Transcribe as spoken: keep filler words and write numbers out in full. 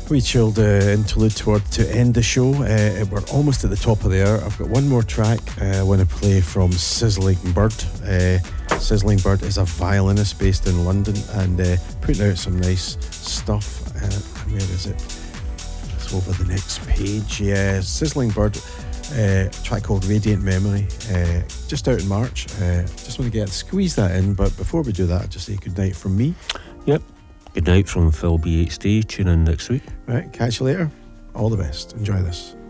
We chilled uh, interlude toward to end the show. Uh, we're almost at the top of the hour. I've got one more track uh, I want to play from Sizzling Bird. Uh, Sizzling Bird is a violinist based in London and uh, putting out some nice stuff. Uh, where is it? It's over the next page. Yeah, Sizzling Bird. Uh, a track called Radiant Memory, uh, just out in March. Uh, just want to get squeeze that in, but before we do that, I'll just say good night from me. Yep. Good night from Phil B H D. Tune in next week. Right, catch you later. All the best. Enjoy this.